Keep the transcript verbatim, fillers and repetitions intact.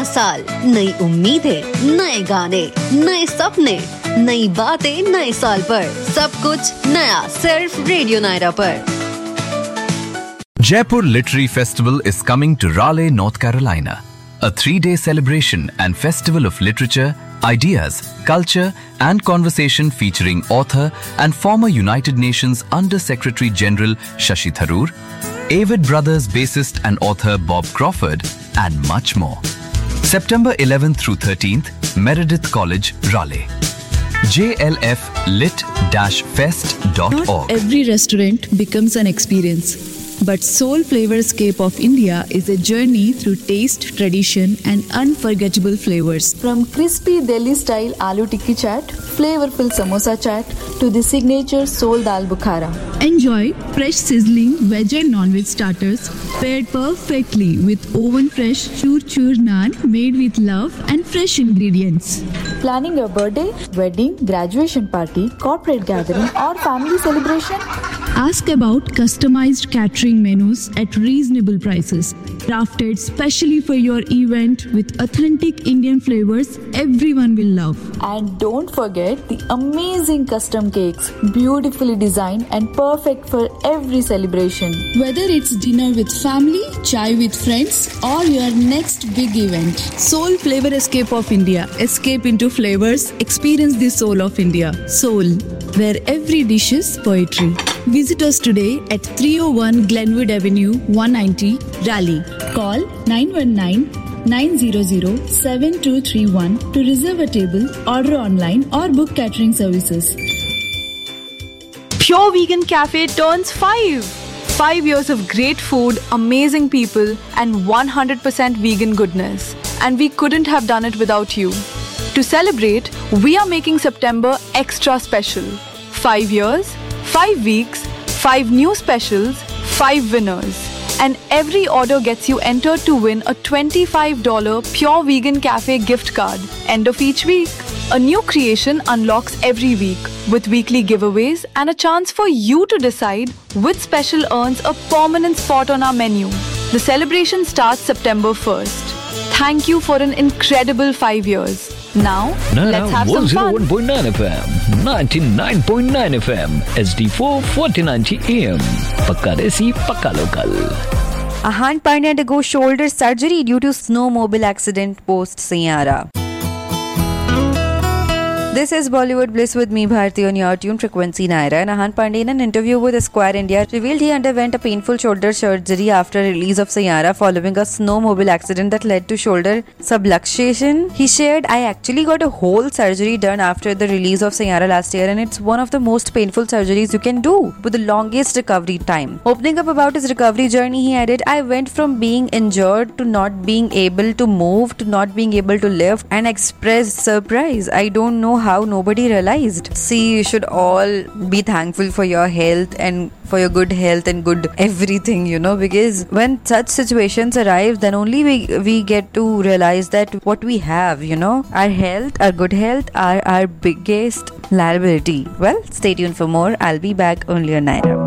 साल, नई उम्मीदें, नए गाने, नए सपने, नई बातें नए साल पर, सब कुछ नया सिर्फ रेडियो नायरा पर। Jaipur Literary Festival is coming to Raleigh, North Carolina. A three-day celebration and festival of literature, ideas, culture and conversation featuring author and former United Nations Under-Secretary General Shashi Tharoor, Avid Brothers bassist and author Bob Crawford and much more. September eleventh through thirteenth, Meredith College, Raleigh. j l f lit dash fest dot org. Not every restaurant becomes an experience, but Soul Flavorscape of India is a journey through taste, tradition and unforgettable flavors. From crispy Delhi-style aloo tikki chaat, flavorful samosa chaat to the signature Soul Dal Bukhara. Enjoy fresh sizzling veg and non-veg starters paired perfectly with oven-fresh chur-chur naan made with love and fresh ingredients. Planning a birthday, wedding, graduation party, corporate gathering or family celebration? Ask about customized catering menus at reasonable prices. Crafted specially for your event with authentic Indian flavors everyone will love. And don't forget the amazing custom cakes, beautifully designed and perfect for every celebration. Whether it's dinner with family, chai with friends or your next big event, Soul Flavorscape of India. Escape into flavors, experience the soul of India. Soul, where every dish is poetry. Visit us today at three oh one Glenwood Avenue, one ninety, Raleigh. Call nine one nine, nine zero zero, seven two three one to reserve a table, order online or book catering services. Pure Vegan Cafe turns five. Five years of great food, amazing people and one hundred percent vegan goodness. And we couldn't have done it without you. To celebrate, we are making September extra special. Five years, five weeks, five new specials, five winners. And every order gets you entered to win a twenty-five dollars Pure Vegan Cafe gift card. End of each week. A new creation unlocks every week with weekly giveaways and a chance for you to decide which special earns a permanent spot on our menu. The celebration starts September first. Thank you for an incredible five years. Now, Nana, let's have some fun. one oh one point nine F M, ninety-nine point nine F M, S D four, forty ninety A M. Pakka Desi, Pakka Local. Ahan Pandya undergoes shoulder surgery due to snowmobile accident post Sayara. This is Bollywood Bliss with me, Bharti, on your tune frequency Naira. And Ahan Pandey, in an interview with Esquire India, revealed he underwent a painful shoulder surgery after release of Sayara following a snowmobile accident that led to shoulder subluxation. He shared, "I actually got a whole surgery done after the release of Sayara last year, and it's one of the most painful surgeries you can do with the longest recovery time." Opening up about his recovery journey, he added, "I went from being injured to not being able to move to not being able to lift and express surprise. I don't know how nobody realized." See, you should all be thankful for your health and for your good health and good everything, you know, because when such situations arrive, then only we we get to realize that what we have, you know, our health, our good health are our biggest liability. Well, stay tuned for more. I'll be back only on Naira.